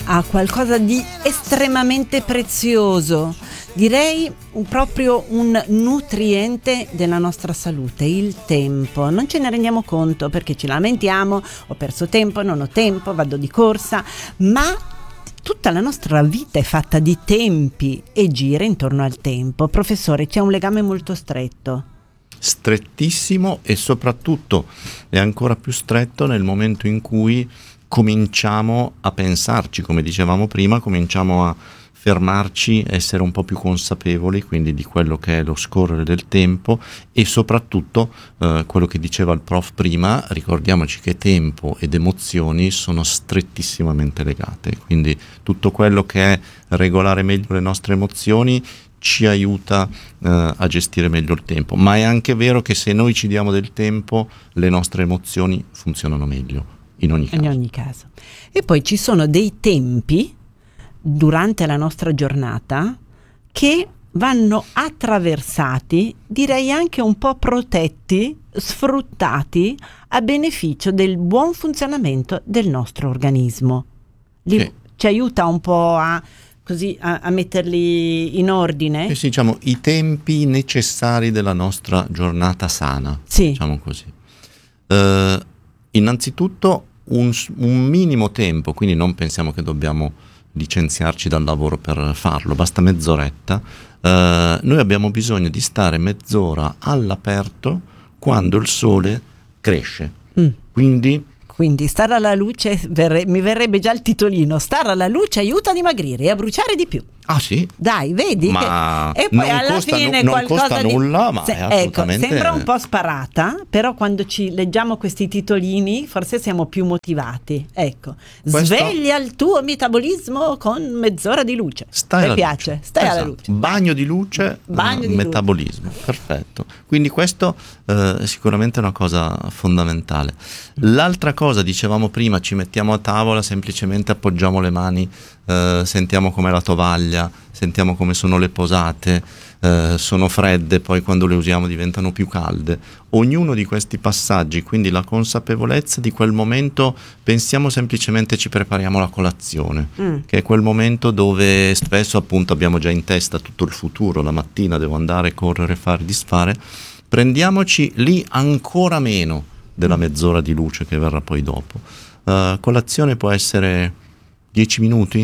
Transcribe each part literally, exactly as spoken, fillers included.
a qualcosa di estremamente prezioso, direi un, proprio un nutriente della nostra salute, il tempo. Non ce ne rendiamo conto perché ci lamentiamo: ho perso tempo, non ho tempo, vado di corsa, ma tutta la nostra vita è fatta di tempi e gira intorno al tempo. Professore, c'è un legame molto stretto. Strettissimo, e soprattutto è ancora più stretto nel momento in cui cominciamo a pensarci, come dicevamo prima, cominciamo a fermarci, essere un po' più consapevoli quindi di quello che è lo scorrere del tempo, e soprattutto eh, quello che diceva il prof prima, ricordiamoci che tempo ed emozioni sono strettissimamente legate, quindi tutto quello che è regolare meglio le nostre emozioni ci aiuta eh, a gestire meglio il tempo. Ma è anche vero che se noi ci diamo del tempo, le nostre emozioni funzionano meglio in ogni caso. In ogni caso. E poi ci sono dei tempi durante la nostra giornata che vanno attraversati, direi anche un po' protetti, sfruttati a beneficio del buon funzionamento del nostro organismo. Li, sì. Ci aiuta un po' a così a, a metterli in ordine. Eh sì, diciamo i tempi necessari della nostra giornata sana, sì. diciamo così. Uh, innanzitutto un, un minimo tempo, quindi non pensiamo che dobbiamo licenziarci dal lavoro per farlo, basta mezz'oretta. Uh, noi abbiamo bisogno di stare mezz'ora all'aperto quando il sole cresce, mm. quindi Quindi stare alla luce, verre, mi verrebbe già il titolino, stare alla luce aiuta a dimagrire e a bruciare di più. Ah sì? Dai, vedi? Ma che... E poi non alla costa, fine non, qualcosa non costa di... nulla, ma Se, è assolutamente... Ecco, sembra un po' sparata, però quando ci leggiamo questi titolini forse siamo più motivati. Ecco, Questo... sveglia il tuo metabolismo con mezz'ora di luce. Stai Mi piace, luce. stai esatto. alla luce. Bagno di luce, Bagno uh, di metabolismo, luce. Perfetto. Quindi questo uh, è sicuramente una cosa fondamentale. L'altra cosa, dicevamo prima, ci mettiamo a tavola, semplicemente appoggiamo le mani, uh, sentiamo com'è la tovaglia, sentiamo come sono le posate, uh, sono fredde, poi quando le usiamo diventano più calde. Ognuno di questi passaggi, quindi la consapevolezza di quel momento, pensiamo semplicemente ci prepariamo la colazione, mm. che è quel momento dove spesso appunto abbiamo già in testa tutto il futuro, la mattina devo andare, correre, fare, disfare, prendiamoci lì ancora meno della mezz'ora di luce che verrà poi dopo. Uh, colazione può essere dieci minuti,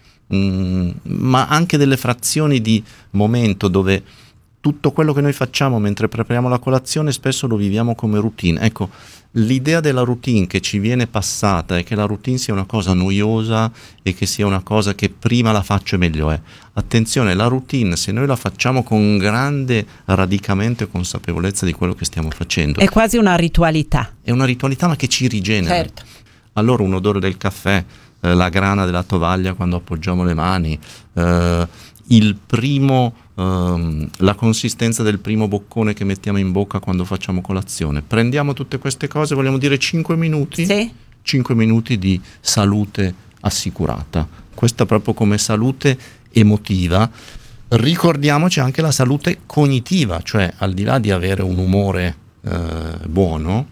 mm, ma anche delle frazioni di momento dove tutto quello che noi facciamo mentre prepariamo la colazione spesso lo viviamo come routine. Ecco, l'idea della routine che ci viene passata è che la routine sia una cosa noiosa e che sia una cosa che prima la faccio e meglio è. Attenzione, la routine, se noi la facciamo con grande radicamento e consapevolezza di quello che stiamo facendo, è quasi una ritualità. È una ritualità ma che ci rigenera. Certo. Allora un odore del caffè, eh, la grana della tovaglia quando appoggiamo le mani, eh, il primo, ehm, la consistenza del primo boccone che mettiamo in bocca quando facciamo colazione. Prendiamo tutte queste cose, vogliamo dire cinque minuti? Sì. cinque minuti di salute assicurata. Questa proprio come salute emotiva. Ricordiamoci anche la salute cognitiva, cioè al di là di avere un umore eh, buono,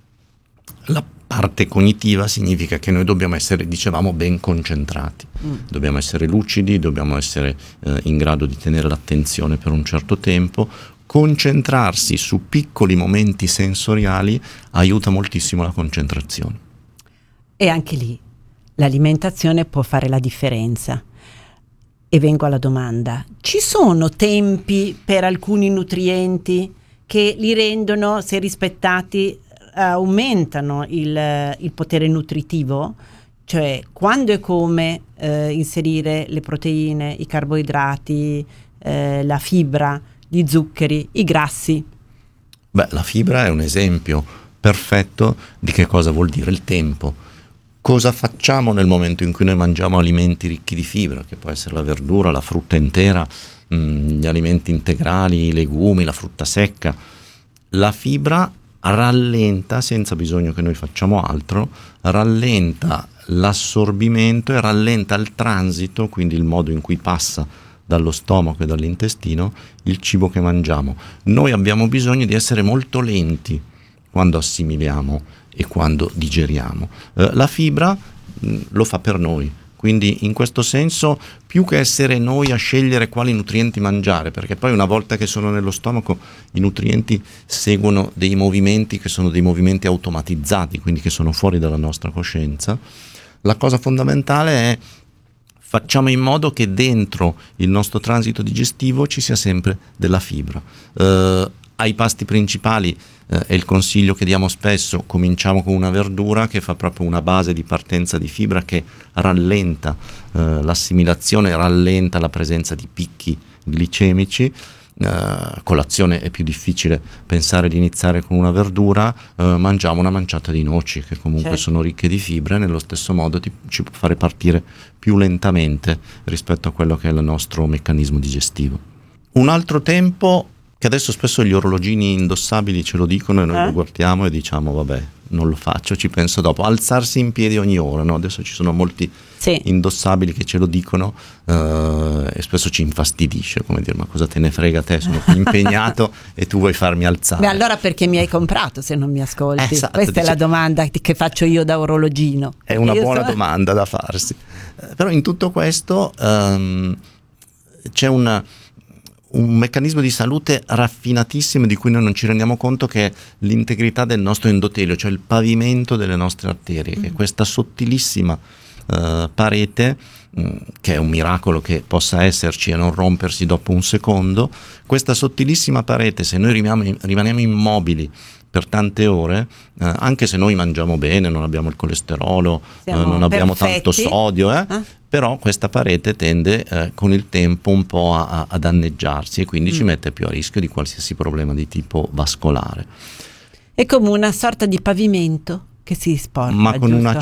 la parte cognitiva significa che noi dobbiamo essere, dicevamo, ben concentrati, mm. dobbiamo essere lucidi, dobbiamo essere eh, in grado di tenere l'attenzione per un certo tempo. Concentrarsi su piccoli momenti sensoriali aiuta moltissimo la concentrazione. E anche lì l'alimentazione può fare la differenza. E vengo alla domanda: ci sono tempi per alcuni nutrienti che li rendono, se rispettati, aumentano il, il potere nutritivo? Cioè, quando e come eh, inserire le proteine, i carboidrati, eh, la fibra, gli zuccheri, i grassi? Beh, la fibra è un esempio perfetto di che cosa vuol dire il tempo. Cosa facciamo nel momento in cui noi mangiamo alimenti ricchi di fibra, che può essere la verdura, la frutta intera, mh, gli alimenti integrali, i legumi, la frutta secca? La fibra rallenta, senza bisogno che noi facciamo altro, rallenta l'assorbimento e rallenta il transito, quindi il modo in cui passa dallo stomaco e dall'intestino il cibo che mangiamo. Noi abbiamo bisogno di essere molto lenti quando assimiliamo e quando digeriamo. Eh, la fibra mh, lo fa per noi, Quindi in questo senso, più che essere noi a scegliere quali nutrienti mangiare, perché poi una volta che sono nello stomaco i nutrienti seguono dei movimenti che sono dei movimenti automatizzati, quindi che sono fuori dalla nostra coscienza, la cosa fondamentale è: facciamo in modo che dentro il nostro transito digestivo ci sia sempre della fibra. Eh, ai pasti principali eh, è il consiglio che diamo spesso: cominciamo con una verdura che fa proprio una base di partenza di fibra che rallenta eh, l'assimilazione, rallenta la presenza di picchi glicemici. Uh, colazione è più difficile pensare di iniziare con una verdura, uh, mangiamo una manciata di noci che comunque certo. sono ricche di fibre, nello stesso modo ti, ci può fare partire più lentamente rispetto a quello che è il nostro meccanismo digestivo. Un altro tempo che adesso spesso gli orologini indossabili ce lo dicono e noi eh? lo guardiamo e diciamo vabbè, non lo faccio, ci penso dopo. Alzarsi in piedi ogni ora, no? Adesso ci sono molti sì. indossabili che ce lo dicono uh, e spesso ci infastidisce, come dire: ma cosa te ne frega te, sono impegnato e tu vuoi farmi alzare. Beh, allora perché mi hai comprato se non mi ascolti? Esatto, questa dice, è la domanda che faccio io da orologino. È una io buona so... domanda da farsi, uh, però in tutto questo um, c'è una un meccanismo di salute raffinatissimo di cui noi non ci rendiamo conto, che è l'integrità del nostro endotelio, cioè il pavimento delle nostre arterie, mm. che è questa sottilissima uh, parete, mh, che è un miracolo che possa esserci e non rompersi dopo un secondo. Questa sottilissima parete, se noi rimaniamo, rimaniamo immobili per tante ore, eh, anche se noi mangiamo bene, non abbiamo il colesterolo, eh, non abbiamo perfetti. tanto sodio, eh, eh? però questa parete tende eh, con il tempo un po' a, a danneggiarsi e quindi mm. ci mette più a rischio di qualsiasi problema di tipo vascolare. È come una sorta di pavimento che si sporca, ma con giusto? una